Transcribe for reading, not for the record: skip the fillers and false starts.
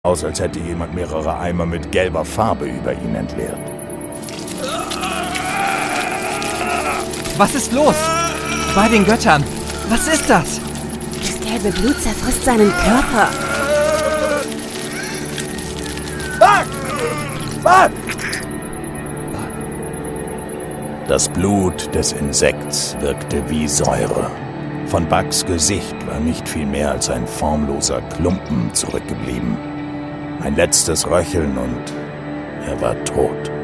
Aus, als hätte jemand mehrere Eimer mit gelber Farbe über ihn entleert. Was ist los? Bei den Göttern! Was ist das? Das gelbe Blut zerfrisst seinen Körper. Das Blut des Insekts wirkte wie Säure. Von Bugs Gesicht war nicht viel mehr als ein formloser Klumpen zurückgeblieben. Ein letztes Röcheln und er war tot.